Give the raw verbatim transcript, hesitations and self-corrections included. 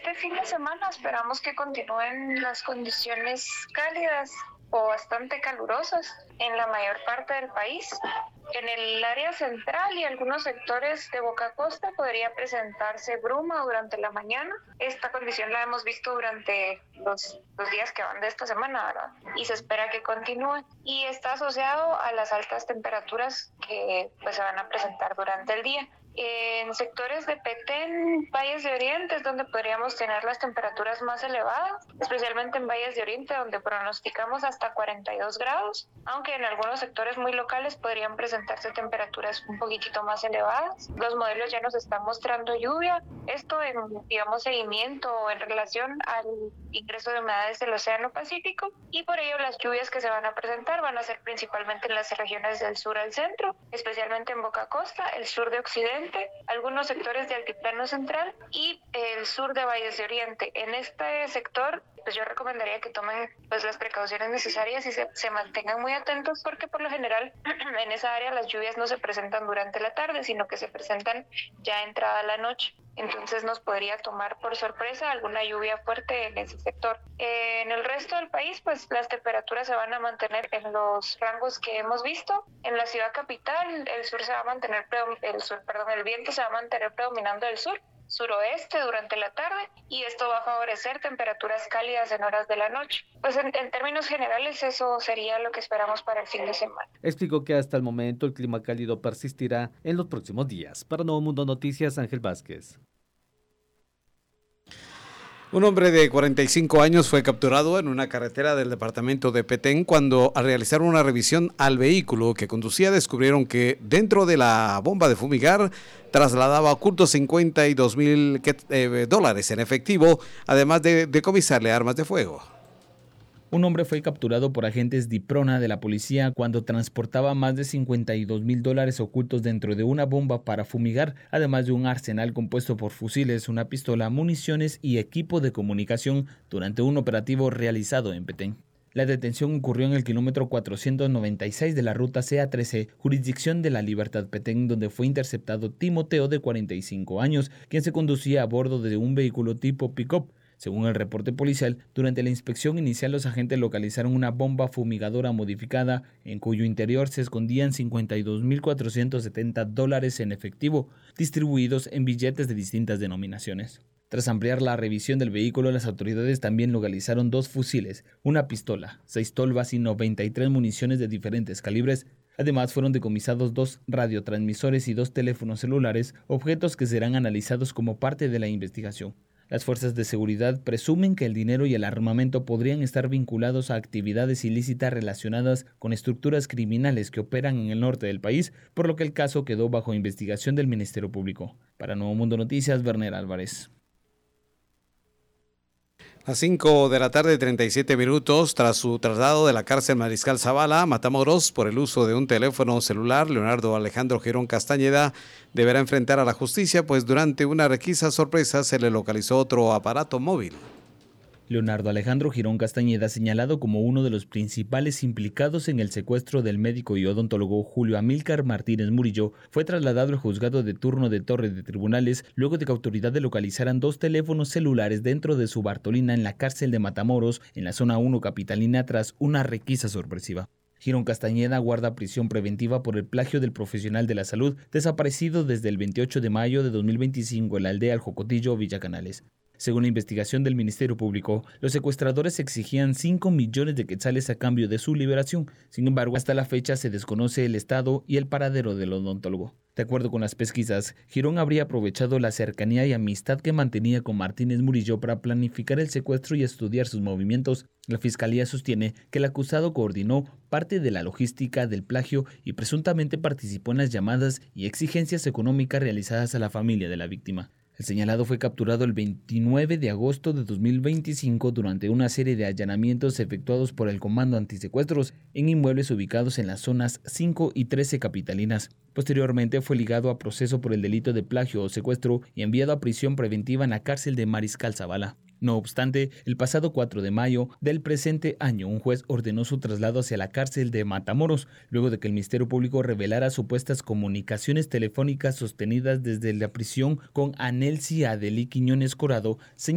este fin de semana esperamos que continúen las condiciones cálidas o bastante calurosas en la mayor parte del país. En el área central y algunos sectores de Boca Costa podría presentarse bruma durante la mañana. Esta condición la hemos visto durante los, los días que van de esta semana, ¿verdad? Y se espera que continúe. Y está asociado a las altas temperaturas que pues, se van a presentar durante el día. En sectores de Petén, Valles de Oriente, es donde podríamos tener las temperaturas más elevadas, especialmente en Valles de Oriente, donde pronosticamos hasta cuarenta y dos grados, aunque en algunos sectores muy locales podrían presentarse temperaturas un poquitito más elevadas. Los modelos ya nos están mostrando lluvia, esto en, digamos, seguimiento o en relación al ingreso de humedades del Océano Pacífico, y por ello las lluvias que se van a presentar van a ser principalmente en las regiones del sur al centro, especialmente en Boca Costa, el sur de Occidente, algunos sectores de altiplano central y el sur de Valles de Oriente. En este sector, pues yo recomendaría que tomen pues las precauciones necesarias y se, se mantengan muy atentos, porque por lo general en esa área las lluvias no se presentan durante la tarde, sino que se presentan ya entrada la noche. Entonces nos podría tomar por sorpresa alguna lluvia fuerte en ese sector. Eh, en el resto del país, pues las temperaturas se van a mantener en los rangos que hemos visto. En la ciudad capital, el sur se va a mantener, el sur, perdón, el viento se va a mantener predominando del sur, suroeste durante la tarde, y esto va a favorecer temperaturas cálidas en horas de la noche. Pues en, en términos generales eso sería lo que esperamos para el fin de semana. Explicó que hasta el momento el clima cálido persistirá en los próximos días. Para Nuevo Mundo Noticias, Ángel Vázquez. Un hombre de cuarenta y cinco años fue capturado en una carretera del departamento de Petén cuando, al realizar una revisión al vehículo que conducía, descubrieron que dentro de la bomba de fumigar trasladaba ocultos cincuenta y dos mil eh, dólares en efectivo, además de decomisarle armas de fuego. Un hombre fue capturado por agentes DIPRONA de la policía cuando transportaba más de cincuenta y dos mil dólares ocultos dentro de una bomba para fumigar, además de un arsenal compuesto por fusiles, una pistola, municiones y equipo de comunicación durante un operativo realizado en Petén. La detención ocurrió en el kilómetro cuatrocientos noventa y seis de la ruta C A trece, jurisdicción de La Libertad, Petén, donde fue interceptado Timoteo, de cuarenta y cinco años, quien se conducía a bordo de un vehículo tipo pick-up. Según el reporte policial, durante la inspección inicial los agentes localizaron una bomba fumigadora modificada en cuyo interior se escondían cincuenta y dos mil cuatrocientos setenta dólares en efectivo, distribuidos en billetes de distintas denominaciones. Tras ampliar la revisión del vehículo, las autoridades también localizaron dos fusiles, una pistola, seis tolvas y noventa y tres municiones de diferentes calibres. Además, fueron decomisados dos radiotransmisores y dos teléfonos celulares, objetos que serán analizados como parte de la investigación. Las fuerzas de seguridad presumen que el dinero y el armamento podrían estar vinculados a actividades ilícitas relacionadas con estructuras criminales que operan en el norte del país, por lo que el caso quedó bajo investigación del Ministerio Público. Para Nuevo Mundo Noticias, Werner Álvarez. A cinco de la tarde, treinta y siete minutos, tras su traslado de la cárcel Mariscal Zavala a Matamoros por el uso de un teléfono celular, Leonardo Alejandro Girón Castañeda deberá enfrentar a la justicia, pues durante una requisa sorpresa se le localizó otro aparato móvil. Leonardo Alejandro Girón Castañeda, señalado como uno de los principales implicados en el secuestro del médico y odontólogo Julio Amílcar Martínez Murillo, fue trasladado al juzgado de turno de Torre de Tribunales luego de que autoridades localizaran dos teléfonos celulares dentro de su Bartolina en la cárcel de Matamoros, en la zona uno capitalina, tras una requisa sorpresiva. Girón Castañeda guarda prisión preventiva por el plagio del profesional de la salud desaparecido desde el veintiocho de mayo de dos mil veinticinco en la aldea El Jocotillo, Villa Canales. Según la investigación del Ministerio Público, los secuestradores exigían cinco millones de quetzales a cambio de su liberación. Sin embargo, hasta la fecha se desconoce el estado y el paradero del odontólogo. De acuerdo con las pesquisas, Girón habría aprovechado la cercanía y amistad que mantenía con Martínez Murillo para planificar el secuestro y estudiar sus movimientos. La Fiscalía sostiene que el acusado coordinó parte de la logística del plagio y presuntamente participó en las llamadas y exigencias económicas realizadas a la familia de la víctima. El señalado fue capturado el veintinueve de agosto de dos mil veinticinco durante una serie de allanamientos efectuados por el Comando Antisecuestros en inmuebles ubicados en las zonas cinco y trece capitalinas. Posteriormente fue ligado a proceso por el delito de plagio o secuestro y enviado a prisión preventiva en la cárcel de Mariscal Zavala. No obstante, el pasado cuatro de mayo del presente año, un juez ordenó su traslado hacia la cárcel de Matamoros, luego de que el Ministerio Público revelara supuestas comunicaciones telefónicas sostenidas desde la prisión con Anelsi Adeli Quiñones Corado,